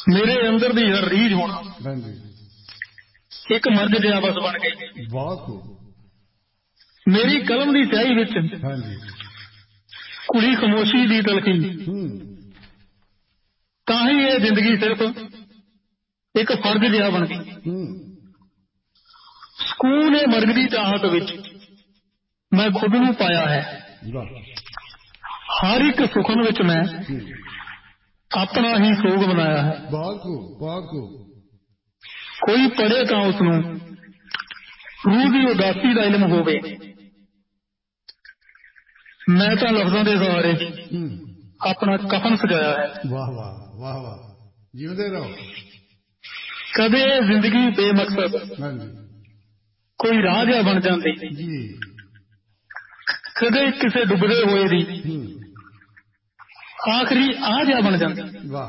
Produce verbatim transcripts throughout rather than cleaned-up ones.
मेरे अंदर दी हर रीझ होना हाँ जी एक मर्ग जिहा बस बन गई। बहुत खूब। मेरी कलम दी स्याही विच हाँ जी कुड़ी खामोशी दी तलखी हम्म तां ही ये जिंदगी सिर्फ एक फर्ज जिहा बन गई। हम्म ਸਕੂਨ ਏ ਮਰਗ ਦੀ ਚਾਹਤ ਵਿੱਚ ਮੈਂ ਖੁਦ ਨੂੰ ਪਾਇਆ ਹੈ। वाह ਹਰ ਇੱਕ ਸੁਖਨ ਵਿੱਚ ਮੈਂ हम्म ਆਪਣਾ ਹੀ ਸੋਗ ਬਣਾਇਆ ਹੈ। बहुत खूब बहुत खूब। ਕੋਈ ਪੜ੍ਹੇ ਤਾਂ ਉਸ ਨੂੰ ਰੂਹ ਦੀ ਉਦਾਸੀ ਦਾ ਇਲਮ ਹੋਵੇ। ਮੈਂ ਤਾਂ ਲਫ਼ਜ਼ਾਂ ਦੇ ਸਹਾਰੇ हम्म ਆਪਣਾ ਕਫਨ ਸਜਾਇਆ ਹੈ। वाह वाह वाह वाह जीवते रहो। ਕਦੇ ਇਹ ਜ਼ਿੰਦਗੀ ਬੇਮਕਸਦ हाँ जी ਕੋਈ ਰਾਹ ਜਿਹਾ ਬਣ ਜਾਂਦੀ, जी ਕਦੇ ਕਿਸੇ ਡੁੱਬਦੇ ਹੋਏ ਦੀ हम्म ਆਖਰੀ ਆਹ ਜਿਹਾ ਬਣ ਜਾਂਦੀ। वाह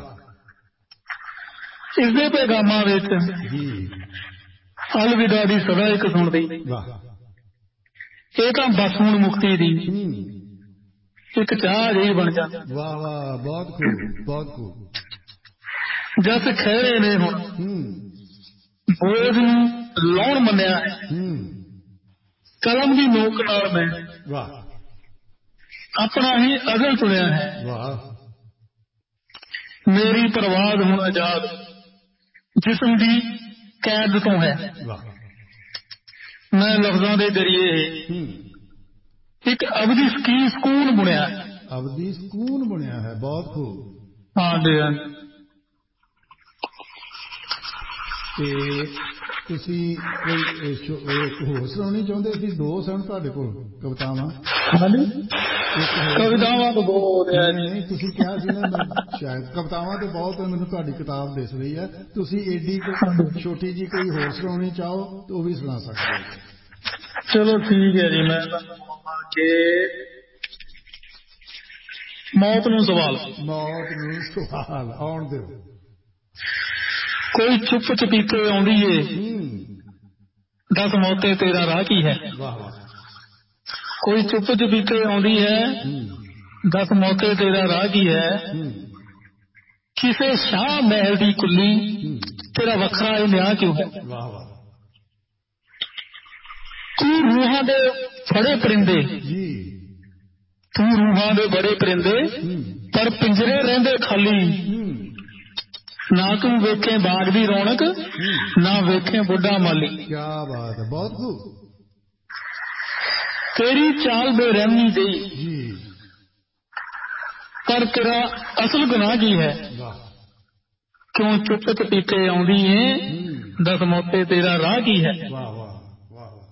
ਇਸਦੇ ਪੈਗਾਮਾਂ ਵਿੱਚ जी ਅਲਵਿਦਾ ਦੀ ਸਦਾ ਇੱਕ ਸੁਣਦੀ। वाह ਇਹ ਤਾਂ ਬਸ ਹੁਣ ਮੁਕਤੀ ਦੀ हम्म ਇੱਕ ਚਾਹ ਜਿਹੀ ਬਣ ਜਾਂਦੀ। वाह वाह बहुत खूब बहुत खूब। ਜਸ ਖਹਿਰੇ ਨੇ ਹੁਣ हम्म ਬੋਝ ਨੂੰ ਲਾਉਣ ਮੰਨਿਆ ਹੈ। हम्म ਕਲਮ ਦੀ ਨੋਕ ਨਾਲ ਮੈਂ वाह ਆਪਣਾ ਹੀ ਅਜ਼ਲ ਚੁਣਿਆ ਹੈ। वाह ਮੇਰੀ ਪ੍ਰਵਾਦ ਹੁਣ ਆਜ਼ਾਦ ਜਿਸਮ ਦੀ ਕੈਦ ਤੋਂ ਹੈ। वाह ਮੈਂ ਲਫ਼ਜ਼ਾਂ ਦੇ ਜ਼ਰੀਏ हम्म ਇੱਕ ਅਬਦੀ ਕੀ ਸਕੂਨ ਬੁਣਿਆ ਹੈ। अवधि सुकून बनया है। बहुत खूब। ਹਾਂ ਜੀ ਹਾਂ। ਤੇ ਤੁਸੀਂ ਕੋਈ ਇਹ ਸ਼ੋ- ਇੱਕ ਹੋਰ ਸੁਣਾਉਣੀ ਚਾਹੁੰਦੇ ਸੀ? ਦੋ ਸਨ ਤੁਹਾਡੇ ਕੋਲ ਕਵਿਤਾਵਾਂ। ਹਾਂਜੀ ਇੱਕ ਹੋਰ ਕਵਿਤਾਵਾਂ ਤਾਂ ਬਹੁਤ ਹੈ ਨਹੀਂ ਜੀ। ਨਹੀਂ ਤੁਸੀਂ ਕਿਹਾ ਸੀ ਨਾ ਮੈਂ ਸ਼ਾਇਦ ਕਵਿਤਾਵਾਂ ਤੇ ਬਹੁਤ ਮੈਨੂੰ ਤੁਹਾਡੀ ਕਿਤਾਬ ਦਿਸ ਰਹੀ ਹੈ। ਤੁਸੀਂ ਏਡੀ ਕੁ ਛੋਟੀ ਜੀ ਕੋਈ ਹੋਰ ਸੁਣਾਉਣੀ ਚਾਹੋ ਤਾਂ ਉਹ ਵੀ ਸੁਣਾ ਸਕਦੇ ਹੋ। ਚਲੋ ਠੀਕ ਹੈ ਜੀ। ਮੈਂ ਤੁਹਾਨੂੰ ਕਹਾਂਗਾ ਕਿ ਮੌਤ ਨੂੰ ਸਵਾਲ। ਮੌਤ ਨੂੰ ਸਵਾਲ ਆਉਣ ਦਿਓ। ਕੋਈ ਚੁੱਪ ਚਪੀਤੇ ਆਉਂਦੀ ਏ ਹੂੰ ਦਸ ਮੌਤੇ ਤੇਰਾ ਰਾਹ ਕੀ ਹੈ। ਵਾਹ ਵਾਹ। ਕੋਈ ਚੁੱਪ ਚਪੀਤੇ ਆਉਂਦੀ ਹੈ ਹੂੰ ਦਸ ਮੌਤੇ ਤੇਰਾ ਰਾਹ ਕੀ ਹੈ। ਹੂੰ ਕਿਸੇ ਸ਼ਾਹ ਮਹਿਲ ਦੀ ਕੁੱਲੀ ਹੂੰ ਤੇਰਾ ਵੱਖਰਾ ਇਹ ਨਿਆਂ ਕਿਉਂ ਹੈ। ਵਾਹ ਵਾਹ ਤੂੰ ਰੂਹਾਂ ਦੇ ਫੜੇ ਪਰਿੰਦੇ ਜੀ। ਤੂੰ ਰੂਹਾਂ ਦੇ ਬੜੇ ਪਰਿੰਦੇ ਹੂੰ ਪਰ ਪਿੰਜਰੇ ਰਹਿੰਦੇ ਖਾਲੀ। ਹੂੰ ਨਾ ਤੂੰ ਵੇਖੇ ਬਾਗ ਦੀ ਰੌਣਕ ਹੂੰ ਨਾ ਵੇਖੇ ਬੁੱਢਾ ਮਾਲੀ। ਕਿਆ ਬਾਤ ਹੈ। ਬਹੁਤ ਖੂਬ। ਤੇਰੀ ਚਾਲ ਬੇਰਹਿਮੀ ਗਈ ਜੀ ਪਰ ਤੇਰਾ ਅਸਲ ਗੁਨਾਹ ਕੀ ਹੈ। ਵਾਹ। ਕਿਉਂ ਚੁੱਪ ਚਪੀਤੇ ਆਉਂਦੀ ਏ ਹੂੰ ਦਸ ਮੌਤੇ ਤੇਰਾ ਰਾਹ ਕੀ ਹੈ। ਵਾਹ ਵਾਹ ਵਾਹ ਵਾਹ।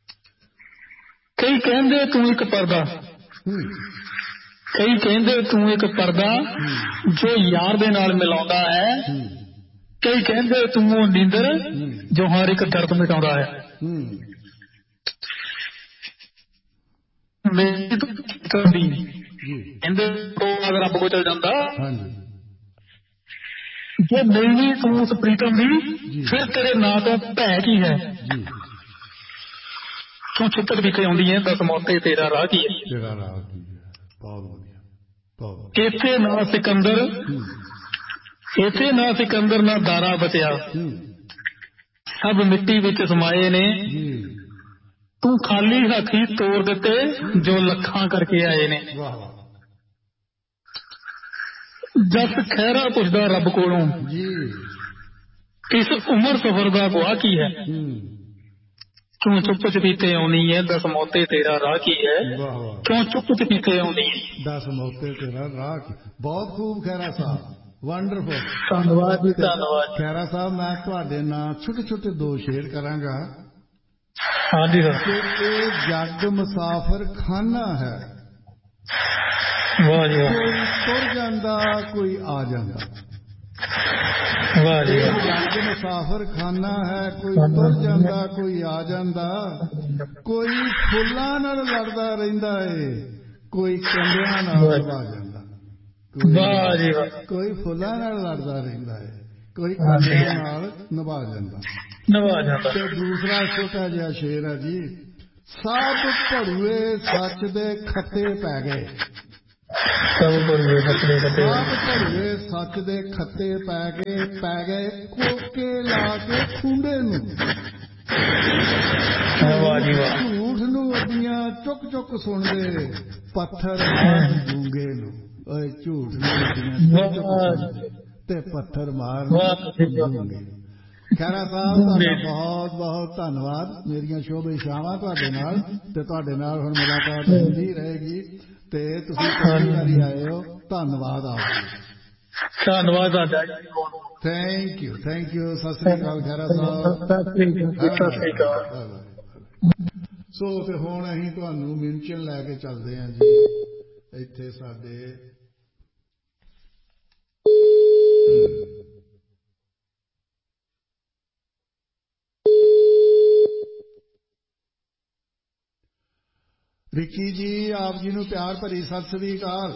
ਕਈ ਕਹਿੰਦੇ ਤੂੰ ਇੱਕ ਪਰਦਾ ਹੂੰ ਕਈ ਕਹਿੰਦੇ ਤੂੰ ਇੱਕ ਪਰਦਾ ਹੂੰ ਜੋ ਯਾਰ ਦੇ ਨਾਲ ਮਿਲਾਉਂਦਾ ਹੈ। ਹੂੰ ਕਈ ਕਹਿੰਦੇ ਤੂੰ ਉਹ ਨੀਂਦਰ ਹੂੰ ਜੋ ਹਰ ਇੱਕ ਦਰਦ ਮਿਟਾਉਂਦਾ ਹੈ। ਹੂੰ ਮੇਰੀ ਤਾਂ ਕਰਦੀ ਜੀ ਕਹਿੰਦੇ ਤੂੰ ਅਗਰ ਰੱਬ ਕੋਲ ਚਲ ਜਾਂਦਾ ਹਾਂਜੀ ਜੇ ਨਹੀਂ ਤੂੰ ਉਸ ਪ੍ਰੀਤਮ ਦੀ ਜੀ ਫਿਰ ਤੇਰੇ ਨਾਂ ਤੋਂ ਭੈ ਕੀ ਹੈ। ਜੀ। ਤੂੰ ਚੁੱਪ ਚਪੀਤੇ ਆਉਂਦੀ ਹੈ ਦਸ ਮੌਤੇ ਤੇਰਾ ਰਾਹ ਕੀ ਹੈ। ਤੇਰਾ ਰਾਹ ਕੀ ਹੈ। ਬਹੁਤ ਵਧੀਆ ਬਹੁਤ। ਇੱਥੇ ਨਾ ਸਿਕੰਦਰ ਹੂੰ ਇੱਥੇ ਨਾ ਸਿਕੰਦਰ ਨਾ ਦਾਰਾ ਬਚਿਆ ਹੂੰ ਸਭ ਮਿੱਟੀ ਵਿੱਚ ਸਮਾਏ ਨੇ। ਜੀ ਤੂੰ ਖਾਲੀ ਹੱਥੀ ਤੋੜ ਦਿੱਤੇ ਜੋ ਲੱਖਾਂ ਕਰਕੇ ਆਏ ਨੇ। ਵਾਹ ਵਾਹ। ਜਸ ਖਹਿਰਾ ਪੁੱਛਦਾ ਰੱਬ ਕੋਲੋਂ ਜੀ ਇਸ ਉਮਰ ਸਫਰ ਦਾ ਗੁਆਹ ਕੀ ਹੈ। ਹੂੰ ਕਿਉਂ ਚੁੱਪ ਚਪੀਤੇ ਆਉਣੀ ਹੈ ਦਸ ਮੌਤੇ ਤੇਰਾ ਰਾਹ ਕੀ ਹੈ। ਵਾਹ ਵਾਹ। ਕਿਉਂ ਚੁੱਪ ਚਪੀਤੇ ਆਉਣੀ ਹੈ। ਦਸ ਮੌਕੇ ਤੇਰਾ ਰਾਹ ਕੀ। ਬਹੁਤ ਖੂਬ ਖੈਰਾ ਸਾਹਿਬ। ਵੰਡਰਫੁਲ। ਧੰਨਵਾਦ ਜੀ ਧੰਨਵਾਦ। ਖੈਰਾ ਸਾਹਿਬ ਮੈਂ ਤੁਹਾਡੇ ਨਾਲ ਛੋਟੇ ਛੋਟੇ ਦੋ ਸ਼ੇਰ ਕਰਾਂਗਾ ਹਾਂਜੀ ਸਰ। ਕਿ ਇਹ ਜੱਗ ਮੁਸਾਫਰ ਖਾਨਾ ਹੈ। ਵਾਹ ਜੀ ਵਾਹ। ਕੋਈ ਤੁਰ ਜਾਂਦਾ ਕੋਈ ਆ ਜਾਂਦਾ। ਵਾਹ ਜੀ ਇਹ ਵਾਹ। ਜੱਗ ਮੁਸਾਫਰ ਖਾਨਾ ਹੈ। ਕੋਈ ਤੁਰ ਜਾਂਦਾ ਕੋਈ ਆ ਜਾਂਦਾ। ਕੋਈ ਫੁੱਲਾਂ ਨਾਲ ਲੜਦਾ ਰਹਿੰਦਾ ਏ ਕੋਈ ਕੰਡਿਆਂ ਨਾਲ ਨਿਭਾ ਜਾਂਦਾ। ਵਾਹ ਜੀ ਵਾਹ। ਕੋਈ ਫੁੱਲਾਂ ਨਾਲ ਲੜਦਾ ਰਹਿੰਦਾ ਏ ਕੋਈ ਕੰਡਿਆਂ ਨਾਲ ਨਿਭਾ ਜਾਂਦਾ। ਨਿਭਾ ਜਾਂਦਾ। ਤੇ ਦੂਸਰਾ ਛੋਟਾ ਜਿਹਾ ਸ਼ੇਰ ਹੈ ਜੀ। ਸਭ ਭੜੂਏ ਸੱਚ ਦੇ ਖੱਤੇ ਪੈ ਗਏ। ਭਰਵੇ ਸੱਚ ਦੇ ਖੱਤੇ ਪੈ ਗਏ ਪੈ ਗਏ ਕੋਕੇ ਲਾ ਕੇ ਖੁੰਡੇ ਨੂੰ ਝੂਠ ਨੂੰ ਅੱਡੀਆਂ ਚੁੱਕ ਚੁੱਕ ਸੁਣਦੇ ਪੱਥਰ ਮਾਰਨ ਗੂੰਗੇ ਨੂੰ ਓਏ ਝੂਠ ਨੂੰ ਅੱਡੀਆਂ ਚੁੱਕ ਚੁੱਕ ਸੁਣਦੇ ਤੇ ਪੱਥਰ ਮਾਰਨ ਗੂੰਗੇ। ਖਹਿਰਾ ਸਾਹਿਬ ਤੁਹਾਡਾ ਬਹੁਤ ਬਹੁਤ ਧੰਨਵਾਦ। ਮੇਰੀਆਂ ਸ਼ੁਭ ਇਛਾਵਾਂ ਤੁਹਾਡੇ ਨਾਲ ਤੇ ਤੁਹਾਡੇ ਨਾਲ ਹੁਣ ਮੁਲਾਕਾਤ ਹੁੰਦੀ ਰਹੇਗੀ ਤੇ ਤੁਸੀਂ ਪਹਿਲੀ ਵਾਰੀ ਆਏ ਹੋ। ਧੰਨਵਾਦ ਆਪ ਜੀ। ਧੰਨਵਾਦ ਤੁਹਾਡਾ। Thank you thank you. Sat Sri ਅਕਾਲ ਖਹਿਰਾ ਸਾਹਿਬ। ਸਤਿ ਸ੍ਰੀ ਅਕਾਲ। ਸੋ ਤੇ ਹੁਣ ਅਸੀਂ ਤੁਹਾਨੂੰ ਮਿਊਨਚਨ ਲੈ ਕੇ ਚੱਲਦੇ ਹਾਂ ਜੀ। ਇੱਥੇ ਸਾਡੇ ਰਿੱਕੀ ਜੀ ਆਪ ਜੀ ਨੂੰ ਪਿਆਰ ਭਰੀ ਸਤਿ ਸ੍ਰੀ ਅਕਾਲ।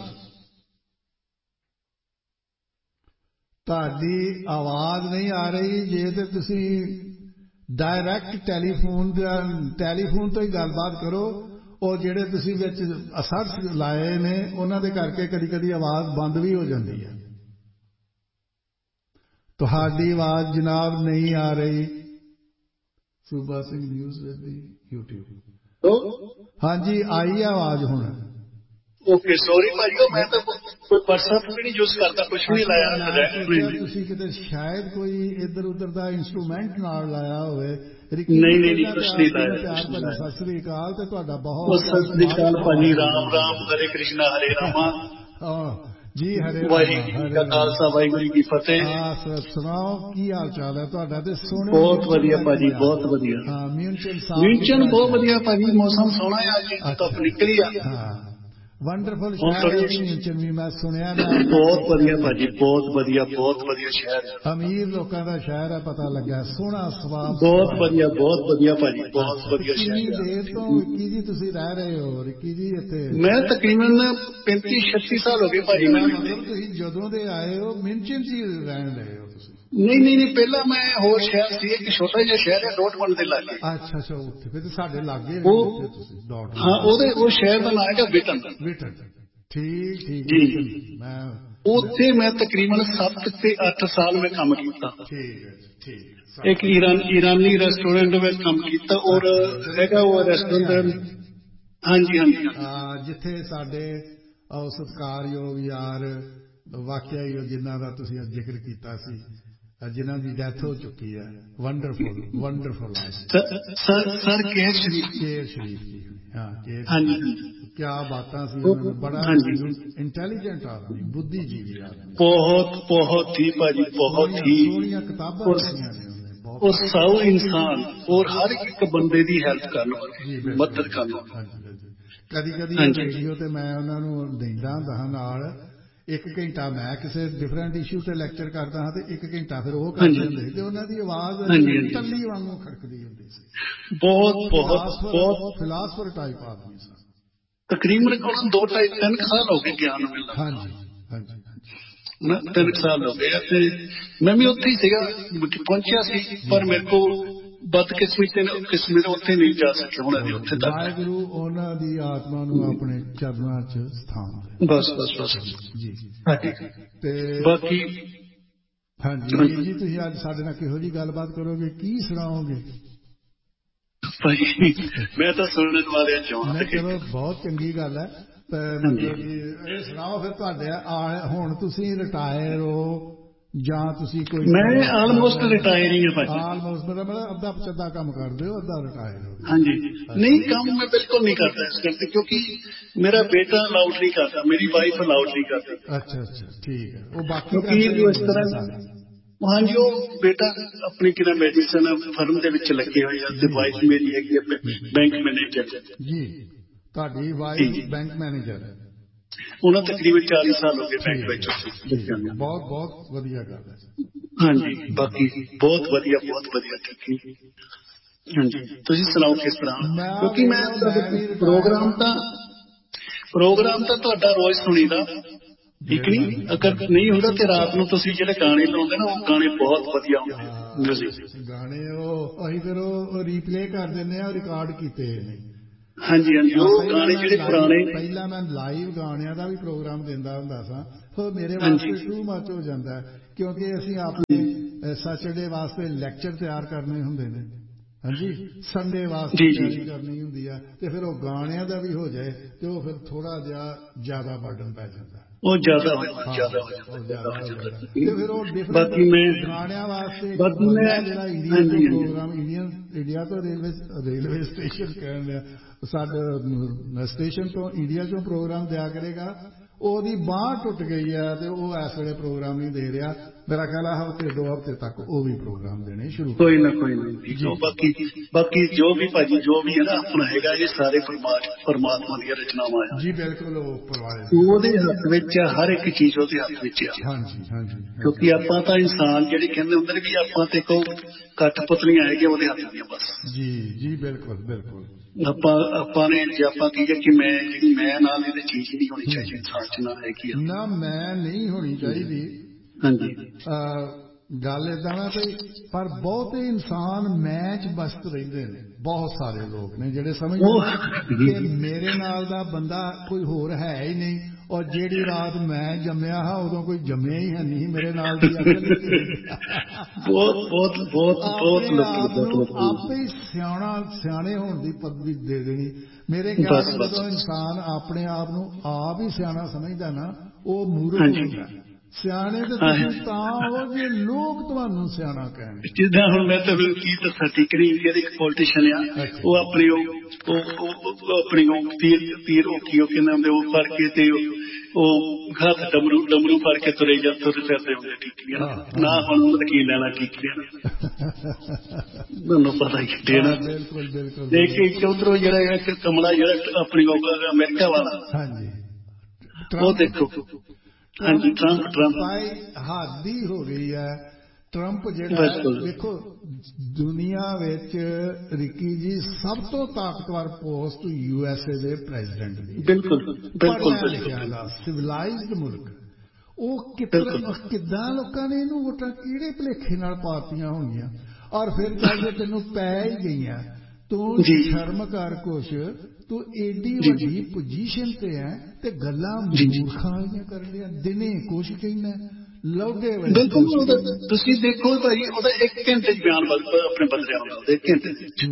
ਤੁਹਾਡੀ ਆਵਾਜ਼ ਨਹੀਂ ਆ ਰਹੀ। ਜੇ ਤੇ ਤੁਸੀਂ ਡਾਇਰੈਕਟ ਟੈਲੀਫੋਨ ਟੈਲੀਫੋਨ ਤੋਂ ਹੀ ਗੱਲਬਾਤ ਕਰੋ। ਉਹ ਜਿਹੜੇ ਤੁਸੀਂ ਵਿੱਚ ਅਸਰ ਲਾਏ ਨੇ ਉਹਨਾਂ ਦੇ ਕਰਕੇ ਕਦੀ ਕਦੀ ਆਵਾਜ਼ ਬੰਦ ਵੀ ਹੋ ਜਾਂਦੀ ਹੈ। ਤੁਹਾਡੀ ਆਵਾਜ਼ ਜਨਾਬ ਨਹੀਂ ਆ ਰਹੀ। ਸੂਬਾ ਸਿੰਘ ਨਿਊਜ਼ ਯੂਟਿਊਬ ਹਾਂਜੀ ਆਈ ਆਵਾਜ਼ ਹੁਣ। ਓਕੇ ਸੌਰੀ ਭਾਜੀ ਉਹ ਮੈਂ ਤਾਂ ਕੋਈ WhatsApp ਵੀ ਨਹੀਂ ਯੂਜ਼ ਕਰਦਾ ਕੁਛ ਵੀ ਨਹੀਂ ਲਾਇਆ। ਤੁਸੀਂ ਕਿਤੇ ਸ਼ਾਇਦ ਕੋਈ ਇੱਧਰ ਉੱਧਰ ਦਾ ਇੰਸਟਰੂਮੈਂਟ ਨਾਲ ਲਾਇਆ ਹੋਵੇ। ਨਹੀਂ ਨਹੀਂ ਕੁਛ ਨਹੀਂ ਲਾਇਆ। ਪਿਆਰ ਭਰੀ ਸਤਿ ਸ੍ਰੀ ਅਕਾਲ ਤੇ ਤੁਹਾਡਾ ਬਹੁਤ ਸਤਿ ਸ੍ਰੀ ਅਕਾਲ ਭਾਜੀ। ਰਾਮ ਰਾਮ ਹਰੇ ਕ੍ਰਿਸ਼ਨਾ ਹਰੇ ਰਾਮਾ ਜੀ ਹਰੇ ਵਾਹਿਗੁਰੂ ਜੀ ਕਾ ਖਾਲਸਾ ਵਾਹਿਗੁਰੂ ਜੀ ਕੀ ਫਤਿਹ। ਸੁਣਾਓ ਕੀ ਹਾਲ ਚਾਲ ਹੈ ਤੁਹਾਡਾ? ਤੇ ਸੋਹਣੇ ਬਹੁਤ ਵਧੀਆ ਭਾਜੀ ਬਹੁਤ ਵਧੀਆ। ਹਾਂ ਮਿਊਨਚਨ ਮਿਊਨਚਨ ਬਹੁਤ ਵਧੀਆ ਭਾਜੀ। ਮੌਸਮ ਸੋਹਣਾ ਹੈ ਅੱਜ ਧੁੱਪ ਨਿਕਲੀ ਆ। ਹਾਂ ਵੰਡਰਫੁਲ ਸ਼ਹਿਰ ਹੈ ਮਿਊਨਚਨ ਵੀ ਮੈਂ ਸੁਣਿਆ। ਬਹੁਤ ਵਧੀਆ ਭਾਜੀ ਬਹੁਤ ਵਧੀਆ ਬਹੁਤ ਵਧੀਆ ਸ਼ਹਿਰ ਹੈ। ਅਮੀਰ ਲੋਕਾਂ ਦਾ ਸ਼ਹਿਰ ਹੈ ਪਤਾ ਲੱਗਾ। ਸੋਹਣਾ ਸੁਭਾਅ ਬਹੁਤ ਵਧੀਆ ਬਹੁਤ ਵਧੀਆ ਭਾਜੀ ਬਹੁਤ ਵਧੀਆ ਸ਼ਹਿਰ। ਕਿੰਨੀ ਦੇਰ ਤੋਂ ਰਿੱਕੀ ਜੀ ਤੁਸੀਂ ਰਹਿ ਰਹੇ ਹੋ? ਰਿੱਕੀ ਜੀ ਇੱਥੇ ਮੈਂ ਤਕਰੀਬਨ ਪੈਂਤੀ ਛੱਤੀ ਸਾਲ ਹੋ ਗਏ ਭਾਜੀ। ਮਤਲਬ ਤੁਸੀਂ ਜਦੋਂ ਦੇ ਆਏ ਹੋ ਮਿਊਨਚਨ ਚ ਰਹਿਣ ਰਹੇ ਹੋ ਤੁਸੀਂ? ਨਹੀਂ ਨਹੀਂ ਨਹੀਂ ਪਹਿਲਾਂ ਮੈਂ ਹੋਰ ਸ਼ਹਿਰ ਸੀ ਇੱਕ ਛੋਟਾ ਜਿਹਾ ਸ਼ਹਿਰ ਹੈ ਡੋਟਮੰਡ ਦੇ ਲਾਗੇ। ਅੱਛਾ ਅੱਛਾ ਉੱਥੇ ਫਿਰ ਸਾਡੇ ਲਾਗੇ ਤੁਸੀਂ ਡੋਟਮੰਡ। ਹਾਂ ਉਹਦੇ ਉਹ ਸ਼ਹਿਰ ਦਾ ਨਾਮ ਹੈਗਾ ਵਿਟਨ। ਵਿਟਨ ਠੀਕ ਠੀਕ ਜੀ। ਮੈਂ ਉੱਥੇ ਮੈਂ ਤਕਰੀਬਨ ਸੱਤ ਤੇ ਅੱਠ ਸਾਲ ਮੈਂ ਕੰਮ ਕੀਤਾ। ਠੀਕ ਹੈ ਠੀਕ। ਇੱਕ ਈਰਾਨ ਈਰਾਨੀ ਰੈਸਟੋਰੈਂਟ ਵਿੱਚ ਕੰਮ ਕੀਤਾ ਔਰ ਹੈਗਾ ਉਹ ਰੈਸਟੋਰੈਂਟ। ਹਾਂਜੀ ਹਾਂਜੀ ਜਿੱਥੇ ਸਾਡੇ ਸਤਿਕਾਰਯੋਗ ਯਾਰ ਵਾਕਿਆ ਹੀ ਜਿਨ੍ਹਾਂ ਦਾ ਤੁਸੀਂ ਜ਼ਿਕਰ ਕੀਤਾ ਸੀ ਜਿਨ੍ਹਾਂ ਦੀ ਡੈਥ ਹੋ ਚੁੱਕੀ ਹੈ। ਵੰਡਰਫੁਲ ਵੰਡਰਫੁਲ ਸਰ ਸਰ ਕੇਰ ਸ਼ਰੀਫ ਕੇਰ ਸ਼ਰੀਫ ਜੀ। ਹਾਂ ਕੇਰ ਹਾਂਜੀ ਕਿਆ ਬਾਤਾਂ ਸੀ। ਬੜਾ ਇੰਟੈਲੀਜੈਂਟ ਆਦਮੀ ਬੁੱਧੀਜੀਵੀ ਆਦਮੀ। ਬਹੁਤ ਬਹੁਤ ਹੀ ਭਾਜੀ ਬਹੁਤ ਹੀ ਸੋਹਣੀਆਂ ਕਿਤਾਬਾਂ ਲਿਖੀਆਂ ਨੇ ਉਹਨੇ। ਉਹ ਸੌ ਇਨਸਾਨ ਔਰ ਹਰ ਇੱਕ ਬੰਦੇ ਦੀ ਹੈਲਪ ਕਰਨ ਵਾਲੇ ਮਦਦ ਕਰਨ ਵਾਲੇ। ਕਦੀ ਕਦੀ ਰੇਡੀਓ ਤੇ ਮੈਂ ਉਹਨਾਂ ਨੂੰ ਦਿੰਦਾ ਹੁੰਦਾ ਨਾਲ ਇੱਕ ਘੰਟਾ ਮੈਂ ਕਿਸੇ ਡਿਫਰੈਂਟ ਇਸ਼ੂ ਤੇ ਲੈਕਚਰ ਕਰਦਾ ਹਾਂ ਤੇ ਇੱਕ ਘੰਟਾ ਫਿਰ ਉਹ ਕਰਦੇ ਹੁੰਦੇ ਤੇ ਉਹਨਾਂ ਦੀ ਆਵਾਜ਼ ਟੱਲੀ ਵਾਂਗੂ ਖੜਕਦੀ ਹੁੰਦੀ ਸੀ। ਬਹੁਤ ਬਹੁਤ ਬਹੁਤ ਫਿਲਾਸਫਰ ਟਾਈਪ ਆਦਮੀ ਸੀ। ਤਕਰੀਬਨ ਕੋਲ ਦੋ ਢਾਈ ਤਿੰਨ ਸਾਲ ਹੋ ਗਏ ਗਿਆਨ ਨੂੰ। ਹਾਂਜੀ ਹਾਂਜੀ ਤਿੰਨ ਸਾਲ ਹੋ ਗਏ ਤੇ ਮੈਂ ਵੀ ਉੱਥੇ ਹੀ ਸੀਗਾ ਪਹੁੰਚਿਆ ਸੀ ਪਰ ਮੇਰੇ ਕੋਲ ਬਦਕਿਸਮਤੀ ਕਿਸਮਤ ਉੱਥੇ ਨਹੀਂ ਜਾ ਸਕਿਆ ਹੁਣ ਅਜੇ ਉੱਥੇ ਤੱਕ। ਵਾਹਿਗੁਰੂ ਉਹਨਾਂ ਦੀ ਆਤਮਾ ਨੂੰ ਆਪਣੇ ਚਰਨਾਂ 'ਚ ਸਥਾਨ ਦੇ। ਬਸ ਬਸ ਬਸ ਜੀ ਹਾਂਜੀ। ਤੇ ਬਾਕੀ ਹਾਂਜੀ ਜੀ ਤੁਸੀਂ ਅੱਜ ਸਾਡੇ ਨਾਲ ਕਿਹੋ ਜਿਹੀ ਗੱਲਬਾਤ ਕਰੋਗੇ ਕੀ ਸੁਣਾਓਗੇ? ਭਾਈ ਮੈਂ ਤਾਂ ਸੁਣਨ ਵਾਲੇ ਚਾਹੁੰਦਾ। ਚਲੋ ਬਹੁਤ ਚੰਗੀ ਗੱਲ ਹੈ। ਤੇ ਮਤਲਬ ਕਿ ਇਹ ਸੁਣਾਓ ਫਿਰ ਤੁਹਾਡੇ ਹੁਣ ਤੁਸੀਂ ਰਿਟਾਇਰ ਹੋ ਜਾਂ ਤੁਸੀਂ ਕੋਈ? ਮੈਂ ਆਲਮੋਸਟ ਰਿਟਾਇਰ ਹੀ ਹਾਂ ਭਾਜੀ। ਆਲਮੋਸਟ ਮਤਲਬ ਅੱਧਾ ਪਚੱਧਾ ਕੰਮ ਕਰਦੇ ਹੋ ਅੱਧਾ ਰਿਟਾਇਰ ਹੋ? ਹਾਂਜੀ ਨਹੀਂ ਕੰਮ ਮੈਂ ਬਿਲਕੁਲ ਨਹੀਂ ਕਰਦਾ ਇਸ ਕਰਕੇ ਕਿਉਂਕਿ ਮੇਰਾ ਬੇਟਾ ਅਲਾਉਡ ਨਹੀਂ ਕਰਦਾ ਮੇਰੀ ਵਾਈਫ ਅਲਾਉਡ ਨਹੀਂ ਕਰਦੀ। ਅੱਛਾ ਅੱਛਾ ਠੀਕ ਹੈ। ਉਹ ਬਾਕੀ ਕਿਉਂਕਿ ਇਸ ਤਰ੍ਹਾਂ ਹਾਂਜੀ ਉਹ ਬੇਟਾ ਆਪਣੀ ਕਿਹੜਾ ਮੈਡੀਸਨ ਫਰਮ ਦੇ ਵਿੱਚ ਲੱਗੇ ਹੋਏ ਆ ਤੇ ਵਾਈਫ ਮੇਰੀ ਹੈਗੀ ਬੈਂਕ ਮੈਨੇਜਰ। ਜੀ ਤੁਹਾਡੀ ਵਾਈਫ ਬੈਂਕ ਮੈਨੇਜਰ ਹੈ? ਉਹਨਾਂ ਤਕਰੀਬਨ ਚਾਲੀ ਸਾਲ ਹੋ ਗਏ ਬੈਂਕ ਵਿੱਚ। ਬਹੁਤ ਬਹੁਤ ਵਧੀਆ ਗੱਲ ਹੈ। ਹਾਂਜੀ ਬਾਕੀ ਬਹੁਤ ਵਧੀਆ ਬਹੁਤ ਵਧੀਆ ਠੀਕ। ਹਾਂਜੀ ਤੁਸੀਂ ਸੁਣਾਓ ਕਿਸ ਤਰ੍ਹਾਂ? ਕਿਉਂਕਿ ਮੈਂ ਪ੍ਰੋਗਰਾਮ ਤਾਂ ਪ੍ਰੋਗਰਾਮ ਤਾਂ ਤੁਹਾਡਾ ਰੋਜ਼ ਸੁਣੀਦਾ ਠੀਕ ਨਹੀਂ। ਅਗਰ ਨਹੀਂ ਹੁੰਦਾ ਤੇ ਰਾਤ ਨੂੰ ਤੁਸੀਂ ਜਿਹੜੇ ਗਾਣੇ ਲਾਉਂਦੇ ਨਾ ਉਹ ਗਾਣੇ ਬਹੁਤ ਵਧੀਆ ਹੁੰਦੇ ਮਿਊਜ਼ਿਕ ਗਾਣੇ। ਉਹ ਅਸੀਂ ਫਿਰ ਉਹ ਰੀਪਲੇ ਕਰ ਦਿੰਦੇ ਆ ਰਿਕਾਰਡ ਕੀਤੇ ਨੇ ਹਾਂਜੀ ਹਾਂਜੀ ਉਹ ਗਾਣੇ ਜਿਹੜੇ ਪੁਰਾਣੇ ਪਹਿਲਾਂ ਮੈਂ ਲਾਈਵ ਗਾਣਿਆਂ ਦਾ ਵੀ ਪ੍ਰੋਗਰਾਮ ਦਿੰਦਾ ਹੁੰਦਾ ਸਾਂ, ਉਹ ਮੇਰੇ ਵਾਸਤੇ ਟੂ ਮੱਚ ਹੋ ਜਾਂਦਾ ਕਿਉਂਕਿ ਅਸੀਂ ਆਪਣੇ ਸੈਟਰਡੇ ਵਾਸਤੇ ਲੈਕਚਰ ਤਿਆਰ ਕਰਨੇ ਹੁੰਦੇ ਨੇ, ਹਾਂਜੀ ਸੰਡੇ ਵਾਸਤੇ ਤਿਆਰੀ ਕਰਨੀ ਹੁੰਦੀ ਆ, ਤੇ ਫਿਰ ਉਹ ਗਾਣਿਆਂ ਦਾ ਵੀ ਹੋ ਜਾਏ ਤੇ ਉਹ ਫਿਰ ਥੋੜਾ ਜਿਹਾ ਜ਼ਿਆਦਾ ਬਰਡਨ ਪੈ ਜਾਂਦਾ, ਉਹ ਜ਼ਿਆਦਾ ਹੋ ਜਾਂਦਾ ਜ਼ਿਆਦਾ ਹੋ ਜਾਂਦਾ ਤੇ ਫਿਰ ਉਹ ਬਾਕੀ ਮੈਂ ਗਾਣਿਆਂ ਵਾਸਤੇ ਬੰਦਾ ਜਿਹੜਾ ਇੰਡੀਆ ਤੋਂ ਪ੍ਰੋਗਰਾਮ ਇੰਡੀਅਨ ਇੰਡੀਆ ਤੋਂ ਰੇਲਵੇ ਰੇਲਵੇ ਸਟੇਸ਼ਨ ਕਹਿਣ ਲਿਆ ਸਾਡੇ ਸਟੇਸ਼ਨ ਤੋਂ ਇੰਡੀਆ ਚੋਂ ਪ੍ਰੋਗਰਾਮ ਦਿਆ ਕਰੇਗਾ, ਉਹਦੀ ਬਾਂਹ ਟੁੱਟ ਗਈ ਹੈ ਤੇ ਉਹ ਇਸ ਵੇਲੇ ਪ੍ਰੋਗਰਾਮ ਨਹੀਂ ਦੇ ਰਿਹਾ, ਮੇਰਾ ਖਿਆਲ ਹੈ ਹਫ਼ਤੇ ਦੋ ਹਫ਼ਤੇ ਤੱਕ ਉਹ ਵੀ ਪ੍ਰੋਗਰਾਮ ਦੇਣੇ ਸ਼ੁਰੂ ਕੋਈ ਨਾ ਕੋਈ ਨਾ ਬਾਕੀ ਬਾਕੀ ਜੋ ਵੀ ਭਾਜੀ ਜੋ ਵੀ ਹੈ ਨਾ ਆਪਣਾ ਹੈਗਾ ਇਹ ਸਾਰੇ ਪਰਮਾਤਮਾ ਦੀਆਂ ਰਚਨਾਵਾਂ ਆ ਜੀ ਬਿਲਕੁਲ ਉਹ ਪਰਵਾਹ ਉਹਦੇ ਹੱਥ ਵਿੱਚ ਹਰ ਇੱਕ ਚੀਜ਼ ਉਹਦੇ ਹੱਥ ਵਿੱਚ ਆ। ਹਾਂਜੀ ਹਾਂਜੀ ਕਿਉਂਕਿ ਆਪਾਂ ਤਾਂ ਇਨਸਾਨ ਜਿਹੜੇ ਕਹਿੰਦੇ ਹੁੰਦੇ ਨੇ ਵੀ ਆਪਾਂ ਤੇ ਕੋ ਕੱਠ ਪੁਤਲੀਆਂ ਹੈਗੀਆਂ ਉਹਦੇ ਹੱਥ ਦੀਆਂ ਬਸ। ਜੀ ਜੀ ਬਿਲਕੁਲ ਬਿਲਕੁਲ ਆਪਾਂ ਆਪਾਂ ਨੇ ਜੇ ਆਪਾਂ ਕਹੀਏ ਕਿ ਮੈਂ ਜਿਹੜੀ ਮੈਂ ਨਾਲ ਇਹਦੇ ਚੀਜ਼ ਨਹੀਂ ਹੋਣੀ ਚਾਹੀਦੀ ਇਨਸਾਨ ਚ ਨਾ ਹੈਗੀ ਨਾ ਮੈਂ ਨਹੀਂ ਹੋਣੀ ਚਾਹੀਦੀ। ਹਾਂਜੀ ਗੱਲ ਏਦਾਂ ਵਾ ਵੀ ਪਰ ਬਹੁਤੇ ਇਨਸਾਨ ਮੈਂ ਚ ਬਸਤ ਰਹਿੰਦੇ ਨੇ, ਬਹੁਤ ਸਾਰੇ ਲੋਕ ਨੇ ਜਿਹੜੇ ਸਮਝਦੇ ਨੇ ਕਿ ਮੇਰੇ ਨਾਲ ਦਾ ਬੰਦਾ ਕੋਈ ਹੋਰ ਹੈ ਹੀ ਨਹੀਂ, ਔਰ ਜਿਹੜੀ ਰਾਤ ਮੈਂ ਜੰਮਿਆ ਹਾਂ ਉਦੋਂ ਕੋਈ ਜੰਮਿਆ ਹੀ ਹੈ ਨਹੀਂ ਮੇਰੇ ਨਾਲ ਦੀ ਅਕਲ ਬਹੁਤ ਬਹੁਤ ਬਹੁਤ ਬਹੁਤ ਲੋਕ ਆਪੇ ਹੀ ਸਿਆਣਾ ਸਿਆਣੇ ਹੋਣ ਦੀ ਪਦਵੀ ਦੇ ਦੇਣੀ। ਮੇਰੇ ਖਿਆਲ ਨਾਲ ਜਦੋਂ ਇਨਸਾਨ ਆਪਣੇ ਆਪ ਨੂੰ ਆਪ ਹੀ ਸਿਆਣਾ ਸਮਝਦਾ ਨਾ ਉਹ ਮੂਰਖ ਹੁੰਦਾ। ਸਿਆਣੇ ਤੇ ਤੁਸੀਂ ਤਾਂ ਹੋ ਜੇ ਲੋਕ ਤੁਹਾਨੂੰ ਸਿਆਣਾ ਕਹਿਣ। ਜਿੱਦਾਂ ਹੁਣ ਮੈਂ ਤੁਹਾਨੂੰ ਕੀ ਦੱਸਾਂ ਟਿਕਰੀ ਇੰਡੀਆ ਦੇ ਇੱਕ ਪੋਲੀਟੀਸ਼ੀਅਨ ਆ, ਉਹ ਆਪਣੀ ਉਹ ਆਪਣੀ ਉਹ ਤੀਰ ਤੀਰ ਉਹ ਕੀ ਉਹ ਕਹਿੰਦੇ ਹੁੰਦੇ ਉਹ ਫੜ ਕੇ ਤੇ ਉਹ ਹੱਥ ਡਮਰੂ ਡਮਰੂ ਫੜ ਕੇ ਤੁਰੇ ਜਾਂ ਤੁਰ ਫਿਰਦੇ ਹੁੰਦੇ ਟਿਕਰੀਆਂ ਨਾ, ਹੁਣ ਉਹਨਾਂ ਕੀ ਲੈਣਾ ਟਿਕਰੀਆਂ ਤੁਹਾਨੂੰ ਪਤਾ ਹੀ ਕਿਤੇ ਨਾ। ਬਿਲਕੁਲ ਬਿਲਕੁਲ ਦੇਖ ਕੇ ਇੱਕ ਉੱਧਰੋਂ ਜਿਹੜਾ ਇੱਕ ਕਮਲਾ ਜਿਹੜਾ ਆਪਣੀ ਅਮਰੀਕਾ ਵਾਲਾ, ਹਾਂਜੀ ਉਹ ਦੇਖੋ ਹਾਂਜੀ ਟਰੰਪ ਟਰੰਪ ਹੱਦ ਹੀ ਹੋ ਗਈ ਹੈ। ਟਰੰਪ ਜਿਹੜਾ ਦੇਖੋ ਦੁਨੀਆ ਵਿੱਚ ਰਿੱਕੀ ਜੀ ਸਭ ਤੋਂ ਤਾਕਤਵਰ ਪੋਸਟ ਯੂ ਐਸ ਏ ਦੇ ਪ੍ਰੈਜ਼ੀਡੈਂਟ ਦੀ, ਬਿਲਕੁਲ ਬਿਲਕੁਲ ਲਿਖਿਆ ਦਾ ਸਿਵਲਾਈਜ਼ਡ ਮੁਲਕ, ਉਹ ਕਿੱਦਾਂ ਲੋਕਾਂ ਨੇ ਇਹਨੂੰ ਵੋਟਾਂ ਕਿਹੜੇ ਭੁਲੇਖੇ ਨਾਲ ਪਾਤੀਆਂ ਹੋਣਗੀਆਂ, ਔਰ ਫਿਰ ਕਹਿੰਦੇ ਤੈਨੂੰ ਪੈ ਹੀ ਗਈਆਂ, ਤੂੰ ਸ਼ਰਮ ਕਰ ਕੁਛ, ਤੂੰ ਏਡੀ ਵੱਡੀ ਪੋਜੀਸ਼ਨ ਤੇ ਹੈ ਤੇ ਗੱਲਾਂ ਮੂਰਖਾਂ ਵਾਲੀਆਂ ਕਰ ਲਿਆ, ਦਿਨੇ ਕੁਛ ਕਹਿਣਾ ਲੌਡੇ ਵਾਲੇ। ਤੁਸੀਂ ਦੇਖੋ ਭਾਈ ਉਹਦਾ ਇੱਕ ਘੰਟੇ ਚ ਬਿਆਨ ਆਪਣੇ ਬਦਲਿਆ ਹੁੰਦਾ, ਇੱਕ ਘੰਟੇ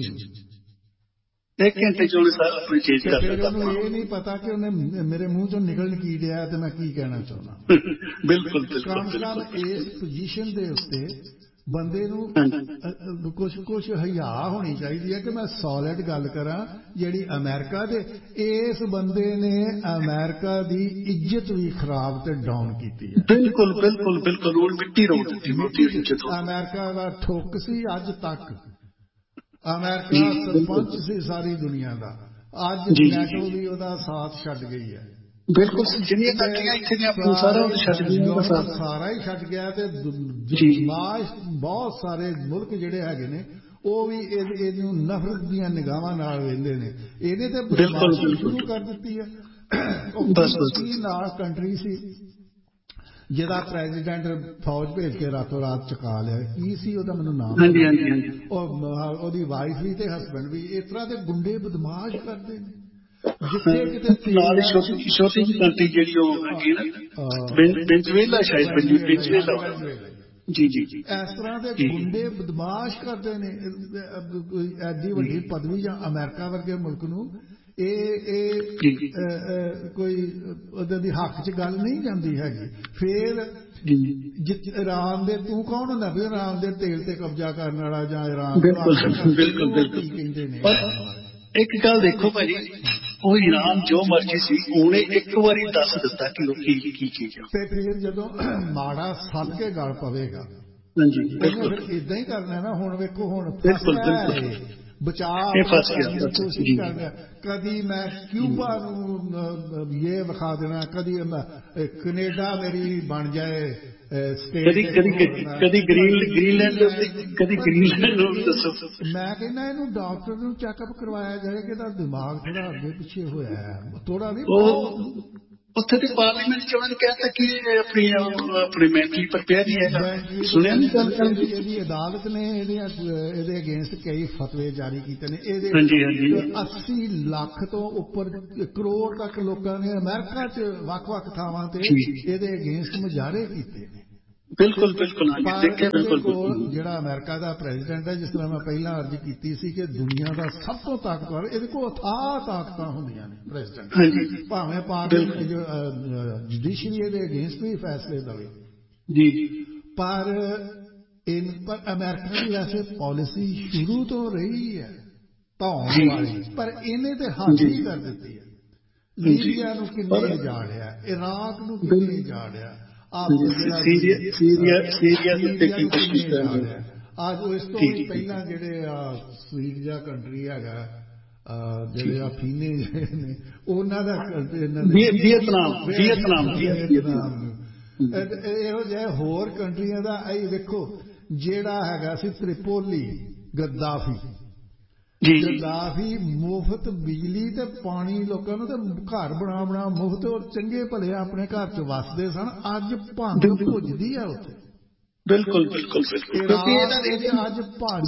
ਇੱਕ ਘੰਟੇ ਚ ਉਹਨੇ ਸਾਰਾ ਆਪਣੀ ਚੇਂਜ ਕਰ ਦਿੱਤਾ। ਉਹਨੂੰ ਇਹ ਨਹੀਂ ਪਤਾ ਕਿ ਉਹਨੇ ਮੇਰੇ ਮੂੰਹ ਚੋਂ ਨਿਕਲ ਕੀ ਰਿਹਾ ਤੇ ਮੈਂ ਕੀ ਕਹਿਣਾ ਚਾਹੁੰਦਾ। ਬਿਲਕੁਲ ਕਮ ਸੇ ਕਮ ਇਸ ਪੋਜੀਸ਼ਨ ਦੇ ਉੱਤੇ ਬੰਦੇ ਨੂੰ ਕੁਛ ਕੁਛ ਹਿਆ ਹੋਣੀ ਚਾਹੀਦੀ ਹੈ ਕਿ ਮੈਂ ਸੋਲਿਡ ਗੱਲ ਕਰਾਂ। ਜਿਹੜੀ ਅਮਰੀਕਾ ਦੇ ਇਸ ਬੰਦੇ ਨੇ ਅਮਰੀਕਾ ਦੀ ਇੱਜ਼ਤ ਵੀ ਖਰਾਬ ਤੇ ਡਾਊਨ ਕੀਤੀ ਹੈ। ਬਿਲਕੁਲ ਬਿਲਕੁਲ ਬਿਲਕੁਲ ਉਹ ਮਿੱਟੀ ਰੋਕ ਦਿੱਤੀ। ਅਮਰੀਕਾ ਦਾ ਠੁੱਕ ਸੀ ਅੱਜ ਤੱਕ, ਅਮਰੀਕਾ ਸਰਪੰਚ ਸੀ ਸਾਰੀ ਦੁਨੀਆ ਦਾ, ਅੱਜ ਨੈਟੋ ਵੀ ਉਹਦਾ ਸਾਥ ਛੱਡ ਗਈ ਹੈ। ਬਿਲਕੁਲ ਜਿੰਨੀਆਂ ਕੰਟਰੀਆਂ ਇੱਥੇ ਦੀਆਂ ਸਾਰਾ ਛੱਡ ਗਈਆਂ, ਸਾਰਾ ਹੀ ਛੱਡ ਗਿਆ ਤੇ ਬਹੁਤ ਸਾਰੇ ਮੁਲਕ ਜਿਹੜੇ ਹੈਗੇ ਨੇ ਉਹ ਵੀ ਇਹਨੂੰ ਨਫ਼ਰਤ ਦੀਆਂ ਨਿਗਾਹਾਂ ਨਾਲ ਵੇਖਦੇ ਨੇ। ਇਹਨੇ ਤੇ ਬਦਮਾਸ਼ੀ ਸ਼ੁਰੂ ਕਰ ਦਿੱਤੀ ਹੈ। ਕੀ ਨਾਲ ਕੰਟਰੀ ਸੀ ਜਿਹਦਾ ਪ੍ਰੈਜ਼ੀਡੈਂਟ ਫੌਜ ਭੇਜ ਕੇ ਰਾਤੋਂ ਰਾਤ ਚੁਕਾ ਲਿਆ, ਕੀ ਸੀ ਉਹਦਾ ਮੈਨੂੰ ਨਾਮ? ਹਾਂਜੀ ਹਾਂਜੀ ਹਾਂਜੀ ਉਹਦੀ ਵਾਈਫ ਵੀ ਤੇ ਹਸਬੈਂਡ ਵੀ ਇਸ ਤਰ੍ਹਾਂ ਦੇ ਗੁੰਡੇ ਬਦਮਾਸ਼ ਕਰਦੇ ਨੇ। ਜਿੱਥੇ ਕਿਤੇ ਨਾਲ ਛੋਟੀ ਛੋਟੀ ਜਿਹੀ ਕੰਟਰੀ ਜਿਹੜੀ ਉਹ ਹੈਗੀ ਨਾ ਵੈਨਜ਼ੂਏਲਾ, ਸ਼ਾਇਦ ਵੈਨਜ਼ੂਏਲਾ ਜੀ ਜੀ ਜੀ ਇਸ ਤਰ੍ਹਾਂ ਦੇ ਗੁੰਡੇ ਬਦਮਾਸ਼ ਕਰਦੇ ਨੇ। ਐਡੀ ਵੱਡੀ ਪਦਵੀ ਜਾਂ ਅਮਰੀਕਾ ਵਰਗੇ ਮੁਲਕ ਨੂੰ ਇਹ ਇਹ ਕੋਈ ਉਹਦੇ ਦੀ ਹੱਕ ਚ ਗੱਲ ਨਹੀਂ ਜਾਂਦੀ ਹੈਗੀ। ਫਿਰ ਇਰਾਨ ਦੇ ਤੂੰ ਕੌਣ ਹੁੰਦਾ ਵੀ ਇਰਾਨ ਦੇ ਤੇਲ ਤੇ ਕਬਜ਼ਾ ਕਰਨ ਵਾਲਾ ਜਾਂ ਇਰਾਨ ਬਿਲਕੁਲ ਬਿਲਕੁਲ ਬਿਲਕੁਲ ਕਹਿੰਦੇ ਨੇ। ਇੱਕ ਗੱਲ ਦੇਖੋ ਭਾਜੀ, ਉਹ ਇਰਾਨ ਜੋ ਮਰਜ਼ੀ ਸੀ ਉਹਨੇ ਇੱਕ ਵਾਰੀ ਦੱਸ ਦਿੱਤਾ ਕਿ ਉਹ ਕੀ ਕੀ ਚੀਜ਼ ਆ, ਤੇ ਫਿਰ ਜਦੋਂ ਮਾੜਾ ਸੱਦ ਕੇ ਗੱਲ ਪਵੇਗਾ ਹਾਂਜੀ ਉਹਨੇ ਫਿਰ ਏਦਾਂ ਹੀ ਕਰਨਾ ਨਾ। ਹੁਣ ਵੇਖੋ ਹੁਣ ਬਿਲਕੁਲ ਬਿਲਕੁਲ ਬਚਾਅ ਕਰਨ ਦੀ ਕੋਸ਼ਿਸ਼ ਕਰ ਰਿਹਾ। ਕਦੀ ਮੈਂ ਕਿਊਬਾ ਨੂੰ ਇਹ ਵਿਖਾ ਦੇਣਾ, ਕਦੀ ਕੈਨੇਡਾ ਮੇਰੀ ਬਣ ਜਾਏ ਕਦੀ ਕਦੀ ਕਦੀ ਗ੍ਰੀਨਲੈਂਡ ਕਦੀ ਗ੍ਰੀਨਲੈਂਡ ਨੂੰ ਦੱਸੋ। ਮੈਂ ਕਹਿੰਦਾ ਇਹਨੂੰ ਡਾਕਟਰ ਨੂੰ ਚੈੱਕਅਪ ਕਰਵਾਇਆ ਜਾਏ ਕਿ ਇਹਦਾ ਦਿਮਾਗ ਥੋੜਾ ਅੱਗੇ ਪਿੱਛੇ ਹੋਇਆ ਹੈ, ਥੋੜਾ ਨਹੀਂ ਉੱਥੇ ਤੇ ਪਾਰਲੀਮੈਂਟ ਚ ਉਹਨਾਂ ਨੇ ਕਹਿਤਾ ਕਿ ਆਪਣੀ ਆਪਣੀ ਮੈਂਟਲੀ ਪ੍ਰਪੇਅਰ ਨਹੀਂ ਹੈਗਾ। ਸੁਣਿਆ ਨਹੀਂ ਗੱਲ? ਇਹਦੀ ਅਦਾਲਤ ਨੇ ਇਹਦੀਆਂ ਇਹਦੇ ਅਗੇਂਸਟ ਕਈ ਫਤਵੇ ਜਾਰੀ ਕੀਤੇ ਨੇ। ਇਹਦੇ ਅੱਸੀ ਲੱਖ ਤੋਂ ਉੱਪਰ ਕਰੋੜ ਤੱਕ ਲੋਕਾਂ ਨੇ ਅਮਰੀਕਾ ਚ ਵੱਖ ਵੱਖ ਥਾਵਾਂ ਤੇ ਇਹਦੇ ਅਗੇਂਸਟ ਮੁਜ਼ਾਹਰੇ ਕੀਤੇ ਨੇ। ਬਿਲਕੁਲ ਬਿਲਕੁਲ। ਪਰ ਇਹਦੇ ਕੋਲ ਜਿਹੜਾ ਅਮਰੀਕਾ ਦਾ ਪ੍ਰੈਜ਼ੀਡੈਂਟ ਹੈ, ਜਿਸ ਤਰ੍ਹਾਂ ਮੈਂ ਪਹਿਲਾਂ ਅਰਜ਼ ਕੀਤੀ ਸੀ ਕਿ ਦੁਨੀਆ ਦਾ ਸਭ ਤੋਂ ਤਾਕਤਵਰ, ਇਹਦੇ ਕੋਲ ਅਥਾਹ ਤਾਕਤਾਂ ਹੁੰਦੀਆਂ ਨੇ ਪ੍ਰੈਜ਼ੀਡੈਂਟ। ਭਾਵੇਂ ਪਾਰਲੀਮੈਂਟ ਜੁਡੀਸ਼ਰੀ ਇਹਦੇ ਅਗੇਂਸਟ ਵੀ ਫੈਸਲੇ ਦੇਵੇ ਜੀ, ਪਰ ਅਮਰੀਕਾ ਦੀ ਵੈਸੇ ਪਾਲਿਸੀ ਸ਼ੁਰੂ ਤੋਂ ਰਹੀ ਹੈ ਧੌਣ ਵਾਲੀ, ਪਰ ਇਹਨੇ ਤੇ ਹੱਦ ਹੀ ਕਰ ਦਿੱਤੀ ਹੈ। ਲੀਬੀਆ ਨੂੰ ਕਿੰਨੇ ਉਜਾੜਿਆ, ਇਰਾਕ ਨੂੰ ਕਿੰਨੇ ਉਜਾੜਿਆ, ਅੱਜ ਇਸ ਤੋਂ ਵੀ ਪਹਿਲਾਂ ਜਿਹੜੇ ਸਵੀਟ ਜਿਹਾ ਕੰਟਰੀ ਹੈਗਾ, ਜਿਹੜੇ ਆ ਫੀਨੇ ਜਿਹੜੇ ਨੇ ਉਹਨਾਂ ਦਾ ਵੀਅਤਨਾਮ, ਇਹੋ ਜਿਹੇ ਹੋਰ ਕੰਟਰੀਆਂ ਦਾ। ਇਹ ਵੇਖੋ ਜਿਹੜਾ ਹੈਗਾ ਸੀ ਤ੍ਰਿਪੋਲੀ, ਗੱਦਾਫੀ ਗੱਦਾਫੀ ਮੁਫਤ ਬਿਜਲੀ ਤੇ ਪਾਣੀ ਲੋਕਾਂ ਨੂੰ ਤੇ ਘਰ ਬਣਾ ਬਣਾ ਮੁਫਤ, ਔਰ ਚੰਗੇ ਭਲੇ ਆਪਣੇ ਘਰ ਚ ਵੱਸਦੇ ਸਨ। ਅੱਜ ਭੰਗ ਭੁੱਜਦੀ ਆ ਉੱਥੇ। ਬਿਲਕੁਲ ਬਿਲਕੁਲ। ਅੱਜ ਭੰਗ